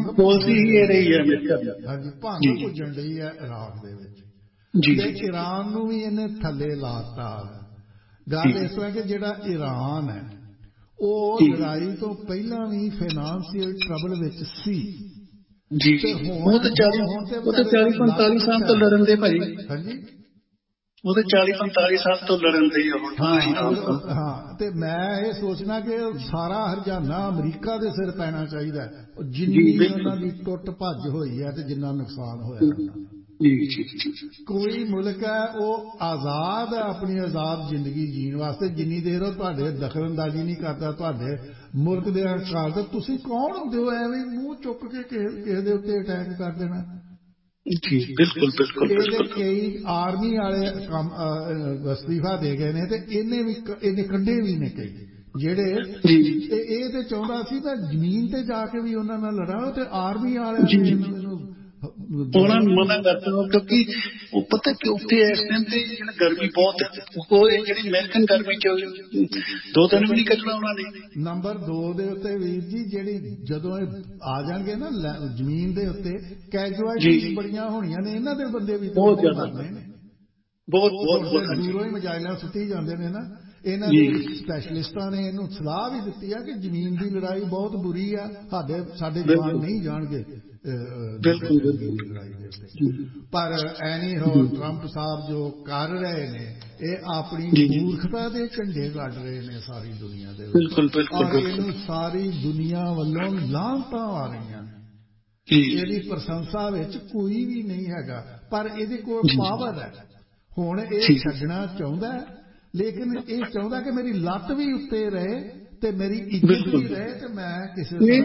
ਹਾਂਜੀ ਭੰਗ ਭੁੱਜਣ ਡਈ ਹੈ ਇਰਾਕ ਦੇ ਵਿੱਚ, ਤੇ ਈਰਾਨ ਨੂੰ ਵੀ ਇਹਨੇ ਥੱਲੇ ਲਾਤਾ। ਗੱਲ ਇਸ ਤਰ੍ਹਾਂ ਕਿ ਜਿਹੜਾ ਈਰਾਨ ਹੈ ਉਹ ਲੜਾਈ ਤੋਂ ਪਹਿਲਾਂ ਵੀ ਫਾਈਨਾਂਸ਼ੀਅਲ ਟਰਬਲ ਵਿੱਚ ਸੀ ਜੀ। ਉਹ ਤਾਂ ਚਾਲੀ ਪੰਤਾਲੀ ਸਾਲ ਤੋਂ ਲੜਨ ਦੇ ਭਾਜੀ। ਹਾਂਜੀ, ਉਹ ਤਾਂ ਚਾਲੀ ਪੰਤਾਲੀ ਸਾਲ ਤੋਂ ਲੜਨ ਦੇ। ਹਾਂ, ਤੇ ਮੈਂ ਇਹ ਸੋਚਣਾ ਕਿ ਸਾਰਾ ਹਰਜਾਨਾ ਅਮਰੀਕਾ ਦੇ ਸਿਰ ਪੈਣਾ ਚਾਹੀਦਾ, ਜਿੰਨੀ ਉਹਨਾਂ ਦੀ ਟੁੱਟ ਭੱਜ ਹੋਈ ਹੈ ਤੇ ਜਿੰਨਾ ਨੁਕਸਾਨ ਹੋਇਆ। ਕੋਈ ਮੁਲਕ ਹੈ ਉਹ ਆਜ਼ਾਦ ਹੈ ਆਪਣੀ ਆਜ਼ਾਦ ਜ਼ਿੰਦਗੀ ਜੀਣ ਵਾਸਤੇ, ਜਿੰਨੀ ਦੇਰ ਉਹ ਤੁਹਾਡੇ ਦਖਲਅੰਦਾਜ਼ੀ ਨਹੀਂ ਕਰਦਾ ਤੁਹਾਡੇ ਮੁਲਕ ਦੇ ਅਕਾਲ ਤੇ। ਤੁਸੀਂ ਕੌਣ ਹੁੰਦੇ ਹੋ ਐਵੇਂ ਮੂੰਹ ਚੁੱਕ ਕੇ ਕਿਸੇ ਦੇ ਉੱਤੇ ਅਟੈਕ ਕਰ ਦੇਣਾ? ਬਿਲਕੁਲ ਬਿਲਕੁਲ। ਇਹਦੇ ਕਈ ਆਰਮੀ ਵਾਲੇ ਕੰਮ ਅਸਤੀਫਾ ਦੇ ਗਏ ਨੇ, ਤੇ ਇਹਨੇ ਵੀ ਇਹਨੇ ਕੱਢੇ ਵੀ ਨੇ ਕਈ ਜਿਹੜੇ। ਇਹ ਤੇ ਚਾਹੁੰਦਾ ਸੀ ਮੈਂ ਜ਼ਮੀਨ ਤੇ ਜਾ ਕੇ ਵੀ ਉਹਨਾਂ ਨਾਲ ਲੜਾਂ, ਤੇ ਆਰਮੀ ਵਾਲਿਆਂ ਨੇ ਇਹਨੂੰ ਉਹਨਾਂ ਨੂੰ ਮਨਾ ਕਰਤਾ, ਕਿਉਂਕਿ ਉਹ ਪਤਾ ਕਿ ਉੱਥੇ ਇਸ ਟਾਈਮ ਤੇ ਗਰਮੀ ਬਹੁਤ ਹੈ। ਉਹ ਜਿਹੜੀ ਅਮਰੀਕਨ ਗਰਮੀ ਚ ਦੋ ਦਿਨ ਵੀ ਨਹੀਂ ਕੱਢਣਾ ਉਹਨਾਂ ਨੇ। ਨੰਬਰ ਦੋ ਦੇ ਉੱਤੇ ਵੀਰ ਜੀ, ਜਿਹੜੀ ਜਦੋਂ ਇਹ ਆ ਜਾਣਗੇ ਨਾ ਜ਼ਮੀਨ ਦੇ ਉੱਤੇ, ਕੈਜੁਅਲਟੀਜ਼ ਬੜੀਆਂ ਹੋਣੀਆਂ ਨੇ, ਇਹਨਾਂ ਦੇ ਬੰਦੇ ਵੀ ਬਹੁਤ ਮਰਨੇ ਨੇ। ਬਹੁਤ ਬਹੁਤ ਦੂਰੋਂ ਹੀ ਮਿਜ਼ਾਈਲਾਂ ਸੁੱਟੀ ਜਾਂਦੇ ਨੇ ਨਾ। ਇਹਨਾਂ ਦੇ ਸਪੈਸ਼ਲਿਸਟਾਂ ਨੇ ਇਹਨੂੰ ਸਲਾਹ ਵੀ ਦਿੱਤੀ ਆ ਕਿ ਜ਼ਮੀਨ ਦੀ ਲੜਾਈ ਬਹੁਤ ਬੁਰੀ ਆ, ਸਾਡੇ ਸਾਡੇ ਜਵਾਨ ਨਹੀਂ ਜਾਣਗੇ ਲੜਾਈ ਦੇ ਉੱਤੇ। ਪਰ ਐਨੀ ਹੋ ਟਰੰਪ ਸਾਹਿਬ ਜੋ ਕਰ ਰਹੇ ਨੇ, ਇਹ ਆਪਣੀ ਮੂਰਖਤਾ ਦੇ ਝੰਡੇ ਕੱਢ ਰਹੇ ਨੇ ਸਾਰੀ ਦੁਨੀਆ ਦੇ ਵਿੱਚ, ਔਰ ਇਹਨੂੰ ਸਾਰੀ ਦੁਨੀਆ ਵੱਲੋਂ ਲਾਹਨਤਾਂ ਆ ਰਹੀਆਂ ਨੇ। ਇਹਦੀ ਪ੍ਰਸ਼ੰਸਾ ਵਿੱਚ ਕੋਈ ਵੀ ਨਹੀਂ ਹੈਗਾ, ਪਰ ਇਹਦੇ ਕੋਲ ਪਾਵਰ ਹੈ। ਹੁਣ ਇਹ ਛੱਡਣਾ ਚਾਹੁੰਦਾ, ਲੇਕਿਨ ਇਹ ਚਾਹੁੰਦਾ ਕਿ ਮੇਰੀ ਲੱਤ ਵੀ ਉੱਤੇ ਰਹੇ ਤੇ ਮੇਰੀ ਇੱਜ਼ਤ ਵੀ ਰਹੇ, ਤੇ ਮੈਂ ਕਿਸੇ ਤਰ੍ਹਾਂ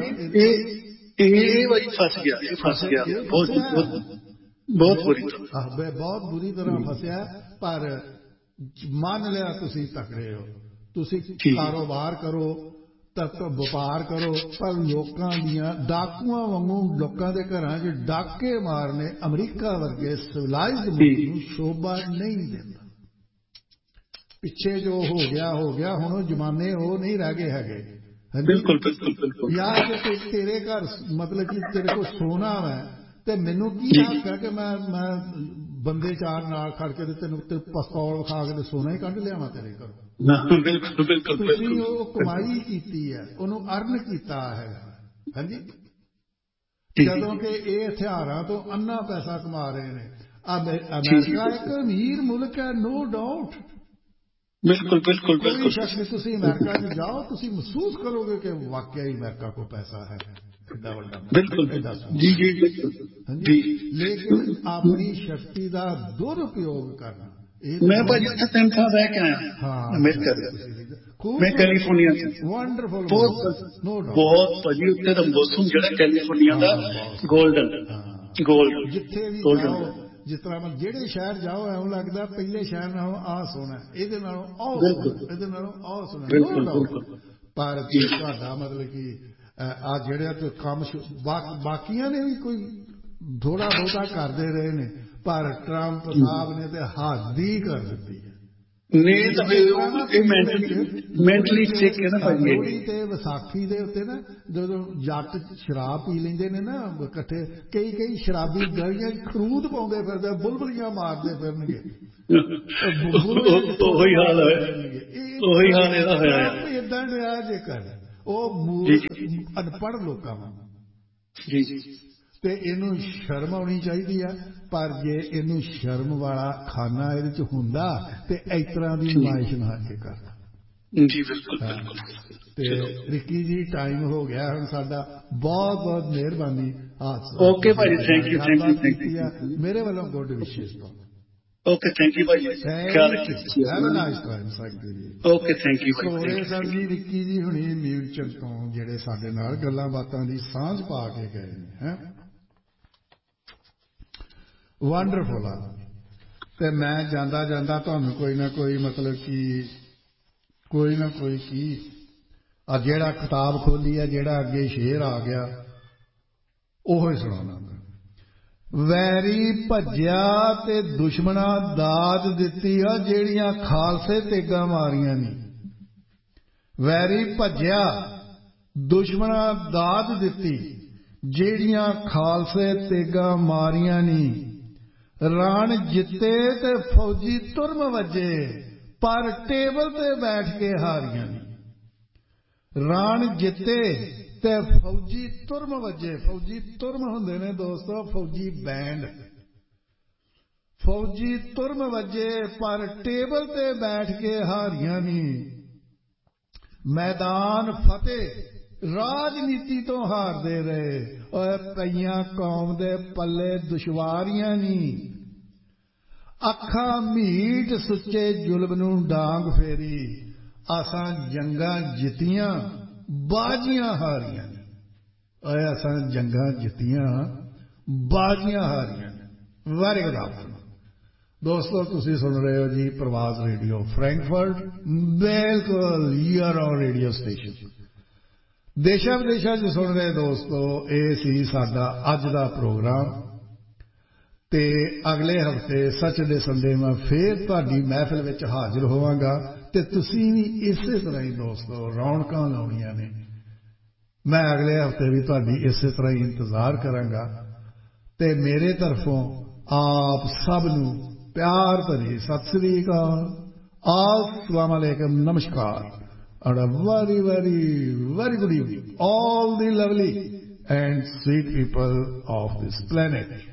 ਇਹ ਵਾਰੀ ਫਸ ਗਿਆ, ਇਹ ਫਸ ਗਿਆ ਬਹੁਤ ਬਹੁਤ ਬੁਰੀ ਤਰ੍ਹਾਂ, ਬਹੁਤ ਬੁਰੀ ਤਰ੍ਹਾਂ ਫਸਿਆ। ਪਰ ਮੰਨ ਲਿਆ ਤੁਸੀਂ ਤਕੜੇ ਹੋ, ਤੁਸੀਂ ਕਾਰੋਬਾਰ ਕਰੋ, ਵਪਾਰ ਕਰੋ, ਪਰ ਲੋਕਾਂ ਦੀਆਂ ਡਾਕੂਆਂ ਵਾਂਗੂ ਲੋਕਾਂ ਦੇ ਘਰਾਂ 'ਚ ਡਾਕੇ ਮਾਰਨੇ ਅਮਰੀਕਾ ਵਰਗੇ ਸਿਵਲਾਈਜ਼ਡ ਮੁਲਕ ਨੂੰ ਸ਼ੋਭਾ ਨਹੀਂ ਦਿੰਦਾ। ਪਿੱਛੇ ਜੋ ਹੋ ਗਿਆ ਹੋ ਗਿਆ, ਹੁਣ ਉਹ ਜ਼ਮਾਨੇ ਉਹ ਨਹੀਂ ਰਹਿ ਗਏ ਹੈਗੇ। ਬਿਲਕੁਲ ਬਿਲਕੁਲ ਬਿਲਕੁਲ। ਯਾਰ ਜੇ ਤੇਰੇ ਘਰ ਮਤਲਬ ਕਿ ਤੇਰੇ ਕੋਲ ਸੋਨਾ ਵਾ, ਤੇ ਮੈਨੂੰ ਕੀ ਹੱਕ ਹੈ ਕਿ ਮੈਂ ਮੈਂ ਬੰਦੇ ਚਾਰ ਨਾਲ ਖੜ ਕੇ ਤੇ ਤੈਨੂੰ ਪਿਸਤੌਲ ਵਿਖਾ ਕੇ ਤੇ ਸੋਨਾ ਹੀ ਕੱਢ ਲਿਆਵਾਂ ਤੇਰੇ ਘਰੋਂ? ਬਿਲਕੁਲ ਬਿਲਕੁਲ। ਤੁਸੀਂ ਉਹ ਕਮਾਈ ਕੀਤੀ ਹੈ, ਉਹਨੂੰ ਅਰਨ ਕੀਤਾ ਹੈਗਾ। ਹਾਂਜੀ, ਜਦੋਂ ਕਿ ਇਹ ਹਥਿਆਰਾਂ ਤੋਂ ਅੰਨਾ ਪੈਸਾ ਕਮਾ ਰਹੇ ਨੇ। ਅਮਰੀਕਾ ਇੱਕ ਅਮੀਰ ਮੁਲਕ ਹੈ, ਨੋ ਡਾਊਟ। ਬਿਲਕੁਲ ਬਿਲਕੁਲ ਬਿਲਕੁਲ। ਸ਼ੱਕ ਨਹੀਂ, ਤੁਸੀਂ ਅਮਰੀਕਾ 'ਚ ਜਾਓ, ਤੁਸੀਂ ਮਹਿਸੂਸ ਕਰੋਗੇ ਕਿ ਵਾਕਿਆ ਹੀ ਅਮਰੀਕਾ ਕੋਲ ਪੈਸਾ ਹੈ, ਏਡਾ ਵੱਡਾ। ਬਿਲਕੁਲ ਜੀ ਜੀ ਜੀ। ਲੇਕਿਨ ਆਪਣੀ ਸ਼ਕਤੀ ਦਾ ਦੁਰਉਪਯੋਗ ਕਰਨਾ। ਮੈਂ ਭਾਜੀ ਉੱਥੇ ਤਿੰਨ ਸਾਲ ਰਹਿ ਕੇ ਆਇਆ ਅਮਰੀਕਾ ਦੇ, ਮੈਂ ਕੈਲੀਫੋਰਨੀਆ 'ਚ। ਵੰਡਰਫੁਲ, ਬਹੁਤ ਭਾਜੀ ਉੱਥੇ ਦਾ ਮੌਸਮ ਜਿਹੜਾ ਕੈਲੀਫੋਰਨੀਆ ਦਾ ਗੋਲਡਨ ਗੋਲਡ। ਜਿੱਥੇ ਵੀ ਜਾਓ, ਜਿਸ ਤਰ੍ਹਾਂ ਜਿਹੜੇ ਸ਼ਹਿਰ ਜਾਓ, ਐਵੇਂ ਲੱਗਦਾ ਪਹਿਲੇ ਸ਼ਹਿਰ ਨਾਲੋਂ ਆਹ ਸੋਹਣਾ, ਇਹਦੇ ਨਾਲੋਂ ਆਹ ਸੋਹਣਾ, ਇਹਦੇ ਨਾਲੋਂ ਆਹ ਸੋਹਣਾ। ਪਰ ਤੁਹਾਡਾ ਮਤਲਬ ਕਿ ਆ ਜਿਹੜੇ ਕੰਮ ਬਾਕੀਆਂ ਨੇ ਵੀ ਕੋਈ ਥੋੜਾ ਬਹੁਤਾ ਕਰਦੇ ਰਹੇ ਨੇ, ਪਰ ਟਰੰਪ ਸਾਹਿਬ ਨੇ ਤੇ ਹੱਦ ਹੀ ਕਰ ਦਿੱਤੀ ਹੈ। ਨਹੀਂ ਤਾਂ ਇਹ ਮੈਂਟਲੀ ਮੈਂਟਲੀ ਸਿੱਖ ਹੈ ਨਾ ਭਾਜੀ। ਲੋਹੜੀ ਤੇ ਵਿਸਾਖੀ ਦੇ ਉੱਤੇ ਨਾ ਜਦੋਂ ਜੱਟ ਸ਼ਰਾਬ ਪੀ ਲੈਂਦੇ ਨੇ ਨਾ ਇਕੱਠੇ, ਕਈ ਕਈ ਸ਼ਰਾਬੀ ਗਲੀਆਂ ਖਰੂਦ ਪਾਉਂਦੇ ਫਿਰਦੇ, ਬੁਲਬੁਲੀਆਂ ਮਾਰਦੇ ਫਿਰਨਗੇ। ਉਹੀ ਹਾਲ ਹੋਇਆ, ਉਹੀ ਹਾਲ ਇਹਦਾ ਹੋਇਆ ਏਦਾਂ ਰਿਹਾ ਜੇ ਕਰ ਉਹ ਅਨਪੜ੍ਹ ਲੋਕਾਂ ਵਾਂਗ ਜੀ। ਤੇ ਇਹਨੂੰ ਸ਼ਰਮ ਆਉਣੀ ਚਾਹੀਦੀ ਆ, ਪਰ ਜੇ ਇਹਨੂੰ ਸ਼ਰਮ ਵਾਲਾ ਖਾਨਾ ਇਹਦੇ ਚ ਹੁੰਦਾ ਤੇ ਇਸ ਤਰ੍ਹਾਂ ਦੀ ਨੁਮਾਇਸ਼ ਨਾ ਕੇ ਕਰਦਾ ਜੀ। ਬਿਲਕੁਲ। ਤੇ ਰਿੱਕੀ ਜੀ ਟਾਈਮ ਹੋ ਗਿਆ ਹੁਣ ਸਾਡਾ, ਬਹੁਤ ਬਹੁਤ ਮਿਹਰਬਾਨੀ। ਓਕੇ ਭਾਜੀ, ਥੈਂਕ ਯੂ ਥੈਂਕ ਯੂ। ਮੇਰੇ ਵੱਲੋਂ ਗੁੱਡ ਵਿਸ਼ੇਸ ਤੋਂ। ਓਕੇ, ਥੈਂਕ ਯੂ ਭਾਜੀ, ਖਿਆਲ ਰੱਖਿਓ। ਹੈਵ ਅ ਨਾਈਸ ਟਾਈਮ ਸਾਡੇ ਜੀ। ਓਕੇ, ਥੈਂਕ ਯੂ ਭਾਜੀ। ਸੋਰੇ ਸਰ ਜੀ ਰਿੱਕੀ ਜੀ ਹੁਣੀ ਮਿਊਚਲ ਤੋਂ ਜਿਹੜੇ ਸਾਡੇ ਨਾਲ ਗੱਲਾਂ ਬਾਤਾਂ ਦੀ ਸਾਂਝ ਪਾ ਕੇ ਗਏ ਨੇ ਹੈ, ਵੰਡਰਫੁਲ ਆ। ਤੇ ਮੈਂ ਜਾਂਦਾ ਜਾਂਦਾ ਤੁਹਾਨੂੰ ਕੋਈ ਨਾ ਕੋਈ ਮਤਲਬ ਕਿ ਕੋਈ ਨਾ ਕੋਈ ਕੀ ਆ ਜਿਹੜਾ ਕਿਤਾਬ ਖੋਲੀ ਆ, ਜਿਹੜਾ ਅੱਗੇ ਸ਼ੇਰ ਆ ਗਿਆ ਉਹ ਹੀ ਸੁਣਾਉਣਾ। ਵੈਰੀ ਭੱਜਿਆ ਤੇ ਦੁਸ਼ਮਣਾ ਦਾਦ ਦਿੱਤੀ ਆ, ਜਿਹੜੀਆਂ ਖਾਲਸੇ ਤੇਗਾਂ ਮਾਰੀਆਂ ਨੀ। ਵੈਰੀ ਭੱਜਿਆ ਦੁਸ਼ਮਣਾ ਦਾਦ ਦਿੱਤੀ, ਜਿਹੜੀਆਂ ਖਾਲਸੇ ਤੇਗਾਂ ਮਾਰੀਆਂ ਨੀ। ਰਾਣ ਜਿੱਤੇ ਤੇ ਫੌਜੀ ਤੁਰਮ ਵੱਜੇ, ਪਰ ਟੇਬਲ ਤੇ ਬੈਠ ਕੇ ਹਾਰੀਆਂ ਨੀ। ਰਾਣ ਜਿੱਤੇ ਤੇ ਫੌਜੀ ਤੁਰਮ ਵੱਜੇ, ਫੌਜੀ ਤੁਰਮ ਹੁੰਦੇ ਨੇ ਦੋਸਤੋ ਫੌਜੀ ਬੈਂਡ। ਫੌਜੀ ਤੁਰਮ ਵੱਜੇ ਪਰ ਟੇਬਲ ਤੇ ਬੈਠ ਕੇ ਹਾਰੀਆਂ ਨੀ। ਮੈਦਾਨ ਫਤਿਹ ਰਾਜਨੀਤੀ ਤੋਂ ਹਾਰਦੇ ਰਹੇ, ਓਏ ਪਈਆਂ ਕੌਮ ਦੇ ਪੱਲੇ ਦੁਸ਼ਵਾਰੀਆਂ ਨੀ। ਅੱਖਾਂ ਮੀਟ ਸੁੱਚੇ ਜ਼ੁਲਮ ਨੂੰ ਡਾਂਗ ਫੇਰੀ, ਅਸਾਂ ਜੰਗਾਂ ਜਿੱਤੀਆਂ ਬਾਜ਼ੀਆਂ ਹਾਰੀਆਂ ਨੇ। ਓਏ ਅਸਾਂ ਜੰਗਾਂ ਜਿੱਤੀਆਂ ਬਾਜ਼ੀਆਂ ਹਾਰੀਆਂ ਨੇ। ਵੈਰੀ ਗੁੱਡ ਆਫਟਰਨੂਨ ਦੋਸਤੋ, ਤੁਸੀਂ ਸੁਣ ਰਹੇ ਹੋ ਜੀ ਪ੍ਰਵਾਜ਼ ਰੇਡੀਓ ਫਰੈਂਕਫਰਟ। ਬਿਲਕੁਲ ਯੂਅਰ ਔਨ ਰੇਡੀਓ ਸਟੇਸ਼ਨ। ਦੇਸ਼ਾਂ ਵਿਦੇਸ਼ਾਂ 'ਚ ਸੁਣ ਰਹੇ ਦੋਸਤੋ, ਇਹ ਸੀ ਸਾਡਾ ਅੱਜ ਦਾ ਪ੍ਰੋਗਰਾਮ। ਤੇ ਅਗਲੇ ਹਫ਼ਤੇ ਸੱਚ ਦੇ ਸੰਡੇ ਮੈਂ ਫੇਰ ਤੁਹਾਡੀ ਮਹਿਫਿਲ ਵਿੱਚ ਹਾਜ਼ਰ ਹੋਵਾਂਗਾ ਤੇ ਤੁਸੀਂ ਵੀ ਇਸੇ ਤਰ੍ਹਾਂ ਹੀ ਦੋਸਤੋ ਰੌਣਕਾਂ ਲਾਉਣੀਆਂ ਨੇ। ਮੈਂ ਅਗਲੇ ਹਫ਼ਤੇ ਵੀ ਤੁਹਾਡੀ ਇਸੇ ਤਰ੍ਹਾਂ ਹੀ ਇੰਤਜ਼ਾਰ ਕਰਾਂਗਾ। ਤੇ ਮੇਰੇ ਤਰਫੋਂ ਆਪ ਸਭ ਨੂੰ ਪਿਆਰ ਭਰੀ ਸਤਿ ਸ੍ਰੀ ਅਕਾਲ, अस्सलाम अलैकुम, नमस्कार, and a very very very good evening all the lovely and sweet people of this planet.